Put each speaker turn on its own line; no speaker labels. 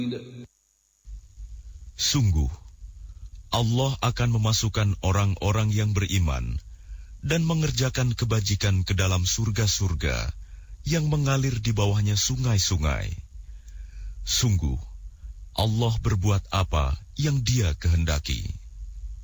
Sungguh, Allah akan memasukkan orang-orang yang beriman dan mengerjakan kebajikan ke dalam surga-surga yang mengalir di bawahnya sungai-sungai. Sungguh, Allah berbuat apa yang Dia kehendaki.